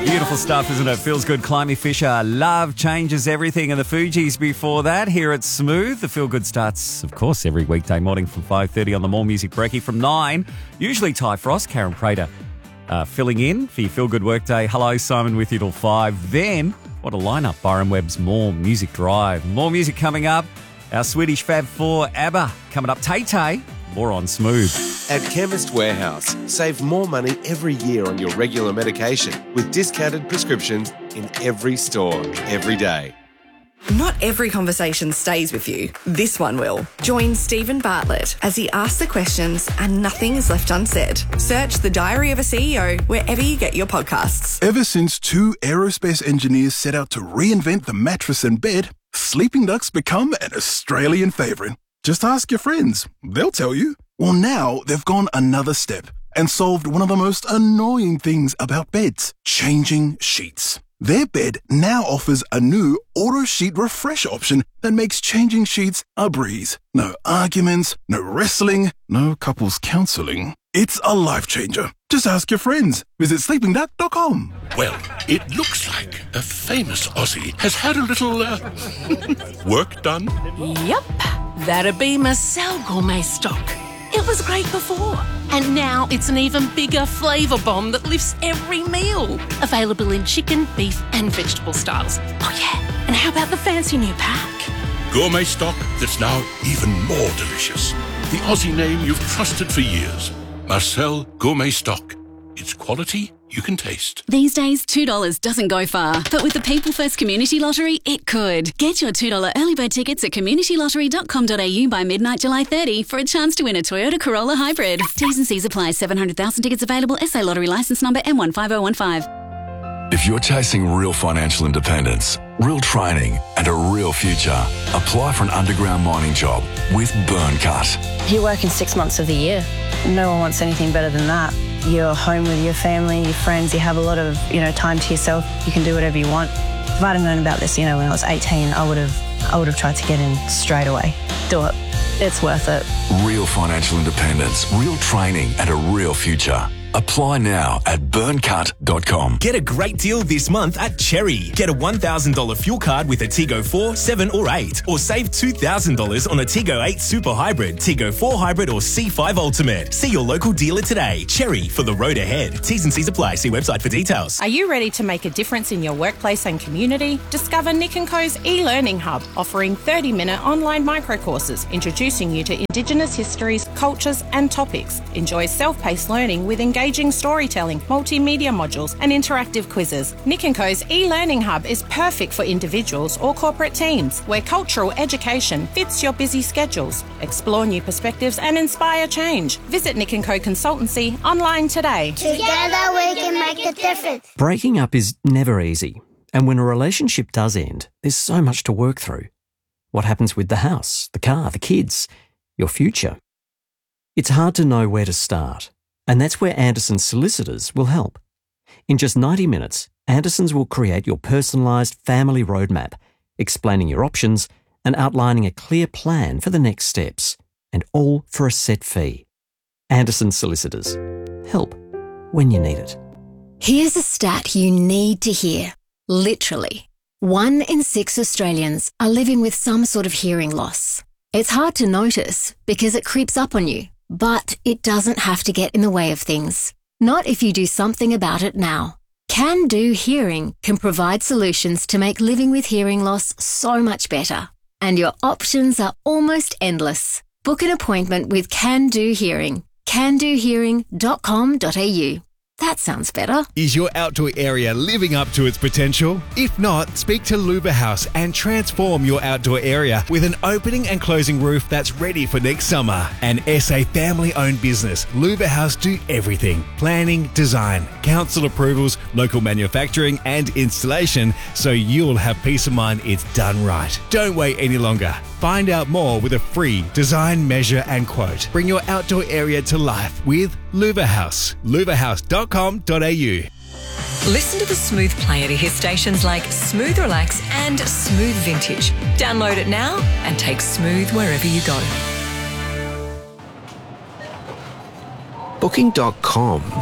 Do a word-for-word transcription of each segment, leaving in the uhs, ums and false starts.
Beautiful stuff, isn't it? Feels good. Climby Fisher. Love changes everything. And the Fugees before that. Here at Smooth. The Feel Good starts, of course, every weekday morning from five thirty on the More Music Brekkie from nine. Usually Ty Frost, Karen Prater uh, filling in for your Feel Good workday. Hello, Simon with you till five. Then, what a lineup. Byron Webb's More Music Drive. More music coming up. Our Swedish Fab Four, ABBA, coming up. Tay-Tay. More on Smooth. At Chemist Warehouse, save more money every year on your regular medication with discounted prescriptions in every store, every day. Not every conversation stays with you. This one will. Join Stephen Bartlett as he asks the questions and nothing is left unsaid. Search The Diary of a C E O wherever you get your podcasts. Ever since two aerospace engineers set out to reinvent the mattress and bed, sleeping ducks become an Australian favourite. Just ask your friends. They'll tell you. Well, now they've gone another step and solved one of the most annoying things about beds, changing sheets. Their bed now offers a new auto sheet refresh option that makes changing sheets a breeze. No arguments, no wrestling, no couples counselling. It's a life changer. Just ask your friends. Visit sleeping duck dot com. Well, it looks like a famous Aussie has had a little uh, work done. Yep, that'd be Marcel Gourmet Stock. It was great before, and now it's an even bigger flavour bomb that lifts every meal. Available in chicken, beef and vegetable styles. Oh yeah, and how about the fancy new pack? Gourmet Stock that's now even more delicious. The Aussie name you've trusted for years. Marcel Gourmet Stock. It's quality you can taste. These days, two dollars doesn't go far, but with the People First Community Lottery, it could. Get your two dollars early bird tickets at community lottery dot com dot a u by midnight July thirtieth for a chance to win a Toyota Corolla Hybrid. T's and C's apply. seven hundred thousand tickets available. S A Lottery licence number M one five oh one five. If you're chasing real financial independence, real training and a real future, apply for an underground mining job with Burncut. You work in six months of the year. No one wants anything better than that. You're home with your family, your friends, you have a lot of, you know, time to yourself. You can do whatever you want. If I'd have known about this, you know, when I was eighteen, I would have I would have tried to get in straight away. Do it. It's worth it. Real financial independence, real training and a real future. Apply now at burncut dot com. Get a great deal this month at Cherry. Get a one thousand dollars fuel card with a Tigo four, seven or eight. Or save two thousand dollars on a Tigo eight Super Hybrid, Tigo four Hybrid or C five Ultimate. See your local dealer today. Cherry, for the road ahead. T's and C's apply. See website for details. Are you ready to make a difference in your workplace and community? Discover Nick and Co's e-learning hub, offering thirty minute online micro courses, introducing you to Indigenous histories, cultures and topics. Enjoy self-paced learning with engagement engaging storytelling, multimedia modules and interactive quizzes. Nick and Co's e-learning hub is perfect for individuals or corporate teams where cultural education fits your busy schedules. Explore new perspectives and inspire change. Visit Nick and Co Consultancy online today. Together we can make a difference. Breaking up is never easy, and when a relationship does end, there's so much to work through. What happens with the house, the car, the kids, your future? It's hard to know where to start. And that's where Anderson's Solicitors will help. In just ninety minutes, Anderson's will create your personalised family roadmap, explaining your options and outlining a clear plan for the next steps, and all for a set fee. Anderson's Solicitors. Help when you need it. Here's a stat you need to hear. Literally, one in six Australians are living with some sort of hearing loss. It's hard to notice because it creeps up on you. But it doesn't have to get in the way of things. Not if you do something about it now. Can Do Hearing can provide solutions to make living with hearing loss so much better. And your options are almost endless. Book an appointment with Can Do Hearing. can do hearing dot com dot a u. That sounds better. Is your outdoor area living up to its potential? If not, speak to Luba House and transform your outdoor area with an opening and closing roof that's ready for next summer. An S A family-owned business, Luba House do everything. Planning, design, council approvals, local manufacturing and installation, so you'll have peace of mind it's done right. Don't wait any longer. Find out more with a free design, measure and quote. Bring your outdoor area to life with Luba House. luba house dot com dot a u. Listen to the Smooth player to hear stations like Smooth Relax and Smooth Vintage. Download it now and take Smooth wherever you go. Booking dot com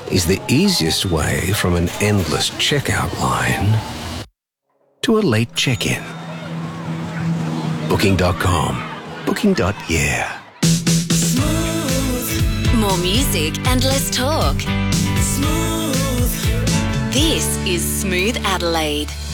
is the easiest way from an endless checkout line to a late check-in. Booking dot com. Booking. Yeah. More music and less talk. This is Smooth Adelaide.